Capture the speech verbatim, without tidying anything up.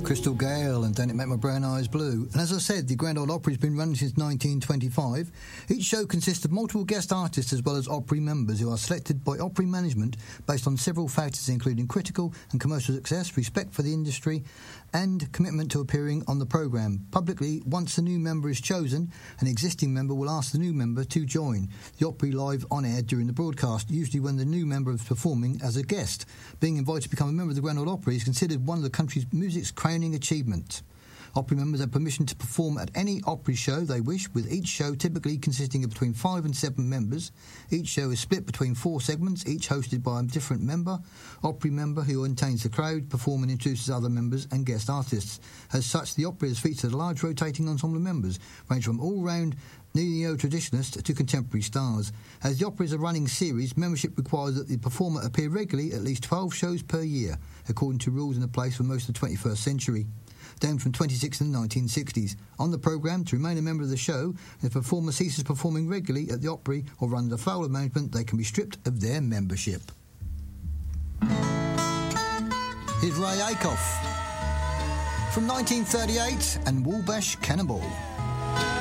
Crystal Gale and Don't It Make My Brown Eyes Blue. And as I said, the Grand Ole Opry has been running since nineteen twenty-five. Each show consists of multiple guest artists as well as Opry members who are selected by Opry management based on several factors including critical and commercial success, respect for the industry and commitment to appearing on the programme. Publicly, once a new member is chosen, an existing member will ask the new member to join the Opry live on air during the broadcast, usually when the new member is performing as a guest. Being invited to become a member of the Grand Ole Opry is considered one of the country's music's crowning achievements. Opry members have permission to perform at any Opry show they wish, with each show typically consisting of between five and seven members. Each show is split between four segments, each hosted by a different member. Opry member who entertains the crowd, perform and introduces other members and guest artists. As such, the Opry has featured a large rotating ensemble of members, ranging from all-round neo-traditionists to contemporary stars. As the Opry is a running series, membership requires that the performer appear regularly at least twelve shows per year, according to rules in place for most of the twenty-first century. Down from twenty-six in the nineteen sixties. On the programme, to remain a member of the show, if a performer ceases performing regularly at the Opry or under the Fowler management, they can be stripped of their membership. Here's Ray Acuff from nineteen thirty-eight and Wabash Cannonball.